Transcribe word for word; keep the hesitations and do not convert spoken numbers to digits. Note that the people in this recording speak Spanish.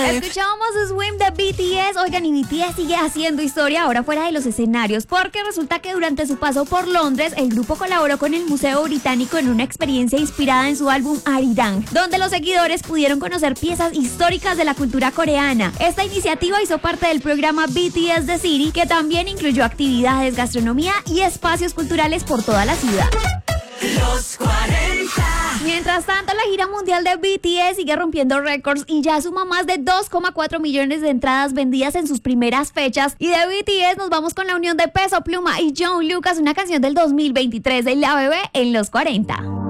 Escuchábamos Swim de B T S. Oigan, y B T S sigue haciendo historia ahora fuera de los escenarios, porque resulta que durante su paso por Londres, el grupo colaboró con el Museo Británico en una experiencia inspirada en su álbum Arirang, donde los seguidores pudieron conocer piezas históricas de la cultura coreana. Esta iniciativa hizo parte del programa B T S The City, que también incluyó actividades, gastronomía y espacios culturales por toda la ciudad. Los cuarenta. Mientras tanto, la gira mundial de B T S sigue rompiendo récords y ya suma más de dos coma cuatro millones de entradas vendidas en sus primeras fechas. Y de B T S nos vamos con la unión de Peso Pluma y John Lucas, una canción del dos mil veintitrés de La Bebé en los cuarenta.